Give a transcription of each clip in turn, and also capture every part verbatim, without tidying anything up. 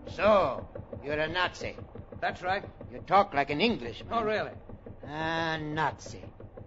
So, you're a Nazi. That's right. You talk like an Englishman. Oh, really? A Nazi.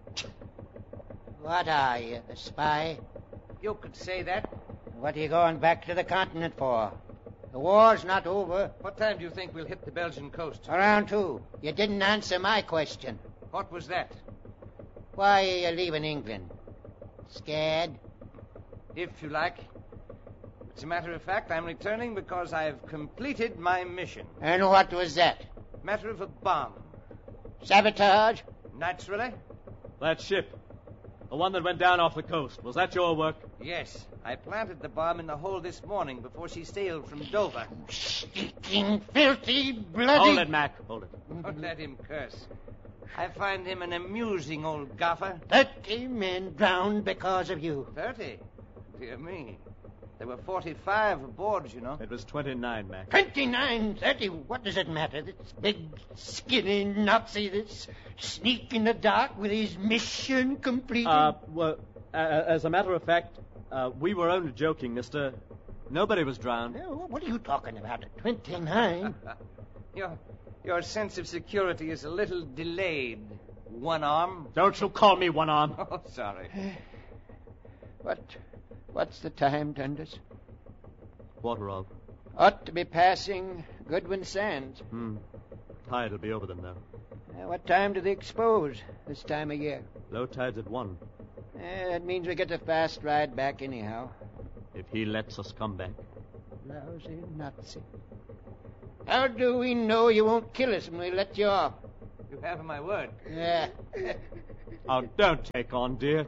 What are you, a spy? You could say that. What are you going back to the continent for? The war's not over. What time do you think we'll hit the Belgian coast? Around two. You didn't answer my question. What was that? Why are you leaving England? Scared? If you like. As a matter of fact, I'm returning because I've completed my mission. And what was that? Matter of a bomb. Sabotage? Naturally. That ship, the one that went down off the coast, was that your work? Yes. I planted the bomb in the hold this morning before she sailed from Dover. Stinking, filthy, bloody... Hold it, Mac. Hold it. Don't let him curse. I find him an amusing old gaffer. Thirty men drowned because of you. Thirty? Dear me. There were forty-five aboard, you know. It was twenty-nine, Mac. Twenty-nine, thirty, what does it matter? This big, skinny Nazi, this sneak in the dark with his mission completed? Uh, well, uh, as a matter of fact, uh, we were only joking, mister. Nobody was drowned. What are you talking about? Twenty-nine? your, your sense of security is a little delayed. One arm. Don't you call me one arm. Oh, sorry. What... What's the time, Dundas? Quarter of. Ought to be passing Goodwin Sands. Hmm. Tide will be over them, though. Uh, what time do they expose this time of year? Low tide's at one. Uh, that means we get a fast ride back anyhow. If he lets us come back. Lousy Nazi. How do we know you won't kill us when we let you off? You have my word. Yeah. Oh, don't take on, dear.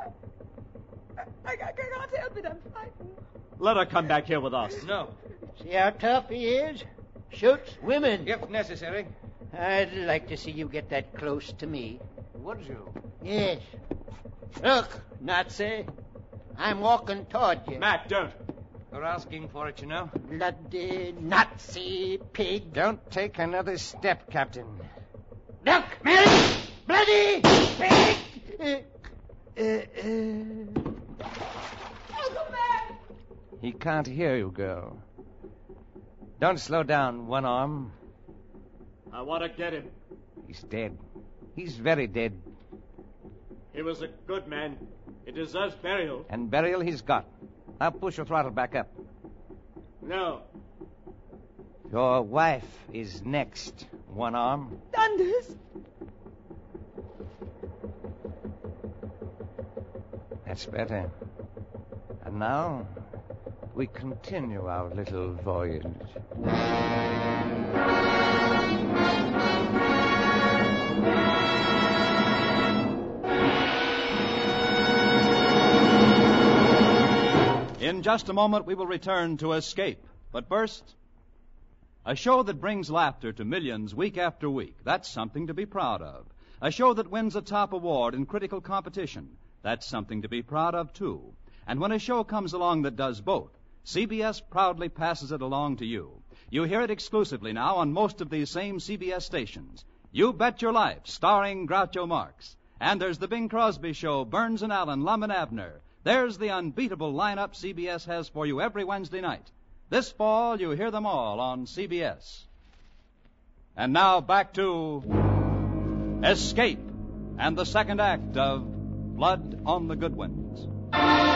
I, I can't help it. I'm frightened. Let her come back here with us. No. See how tough he is? Shoots women. If necessary. I'd like to see you get that close to me. Would you? Yes. Look, Nazi. I'm walking toward you. Mac, don't. You're asking for it, you know. Bloody Nazi pig. Don't take another step, Captain. Look, Mary! Bloody pig! Uh, uh, uh... Uncle Mac! He can't hear you, girl. Don't slow down, one arm. I want to get him. He's dead. He's very dead. He was a good man. He deserves burial. And burial he's got. Now push your throttle back up. No. Your wife is next, one arm. Dundas! That's better. And now, we continue our little voyage. In just a moment, we will return to Escape. But first, a show that brings laughter to millions week after week. That's something to be proud of. A show that wins a top award in critical competition. That's something to be proud of, too. And when a show comes along that does both, C B S proudly passes it along to you. You hear it exclusively now on most of these same C B S stations. You Bet Your Life, starring Groucho Marx. And there's the Bing Crosby Show, Burns and Allen, Lum and Abner. There's the unbeatable lineup C B S has for you every Wednesday night. This fall, you hear them all on C B S. And now back to Escape and the second act of Blood on the Goodwins.